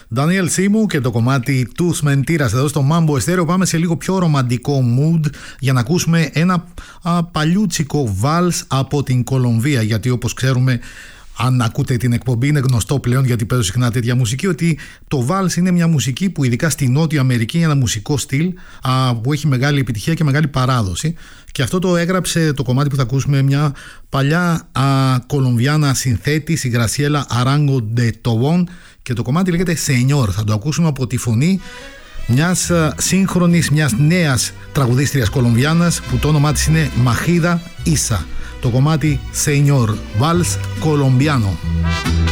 Daniel Simu και το κομμάτι Τους Mentiras εδώ στο Mambo Estéreo. Πάμε σε λίγο πιο ρομαντικό mood για να ακούσουμε ένα παλιούτσικο βάλς από την Κολομβία, γιατί όπως ξέρουμε, αν ακούτε την εκπομπή, είναι γνωστό πλέον, γιατί παίζω συχνά τέτοια μουσική, ότι το βάλς είναι μια μουσική που ειδικά στη Νότια Αμερική είναι ένα μουσικό στυλ που έχει μεγάλη επιτυχία και μεγάλη παράδοση. Και αυτό το έγραψε το κομμάτι που θα ακούσουμε μια παλιά Κολομβιάνα συνθέτης, η Graciela Arango de Tobón, και το κομμάτι λέγεται Señor. Θα το ακούσουμε από τη φωνή μιας σύγχρονης, μιας νέας τραγουδίστριας Κολομβιάνας που το όνομά της είναι Majida Isa. Το κομμάτι Señor, Vals Colombiano.